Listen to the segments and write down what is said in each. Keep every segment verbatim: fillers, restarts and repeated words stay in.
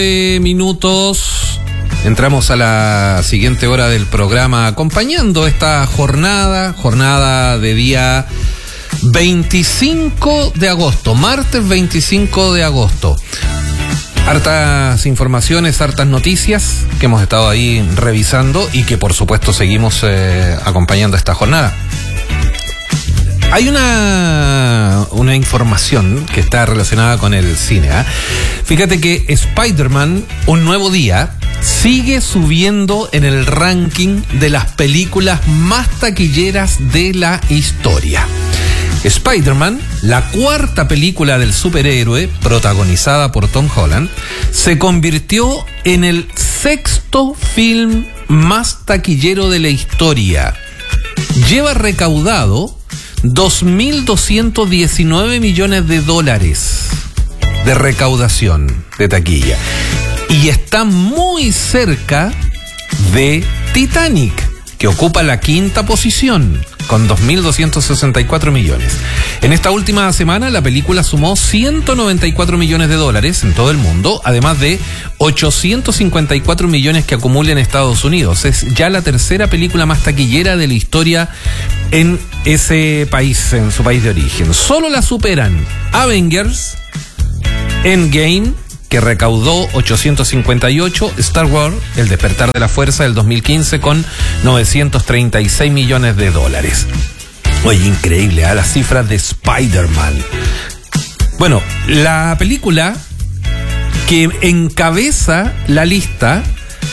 Minutos. Entramos a la siguiente hora del programa acompañando esta jornada, jornada de día veinticinco de agosto, martes veinticinco de agosto. Hartas informaciones, hartas noticias que hemos estado ahí revisando y que por supuesto seguimos eh, acompañando esta jornada. Hay una, una información que está relacionada con el cine, ¿eh? Fíjate que Spider-Man, Un Nuevo Día, sigue subiendo en el ranking de las películas más taquilleras de la historia. Spider-Man, la cuarta película del superhéroe, protagonizada por Tom Holland, se convirtió en el sexto film más taquillero de la historia. Lleva recaudado dos mil doscientos diecinueve millones de dólares de recaudación de taquilla. Y está muy cerca de Titanic, que ocupa la quinta posición, con dos mil doscientos sesenta y cuatro millones. En esta última semana, la película sumó ciento noventa y cuatro millones de dólares en todo el mundo, además de ochocientos cincuenta y cuatro millones que acumula en Estados Unidos. Es ya la tercera película más taquillera de la historia en ese país, en su país de origen. Solo la superan Avengers, Endgame, que recaudó ochocientos cincuenta y ocho, Star Wars, El Despertar de la Fuerza del dos mil quince, con novecientos treinta y seis millones de dólares. Oye, increíble, ¿eh? Las cifras de Spider-Man. Bueno, la película que encabeza la lista,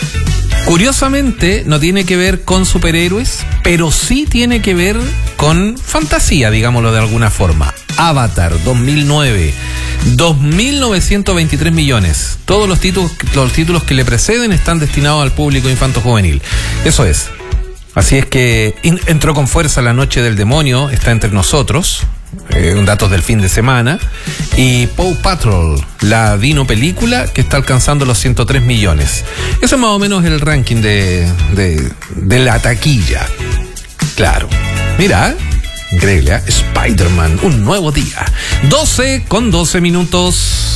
curiosamente, no tiene que ver con superhéroes, pero sí tiene que ver con fantasía, digámoslo de alguna forma. Avatar dos mil nueve, dos mil novecientos veintitrés millones. Todos los títulos, los títulos que le preceden están destinados al público infanto-juvenil. Eso es. Así es que in, entró con fuerza La Noche del Demonio, está entre nosotros, eh, datos del fin de semana. Y Paw Patrol, la Dino película, que está alcanzando los ciento tres millones. Eso es más o menos el ranking de, de, de la taquilla. Claro. Mira, increíble, ¿eh? Spider-Man, Un Nuevo Día. doce con doce minutos.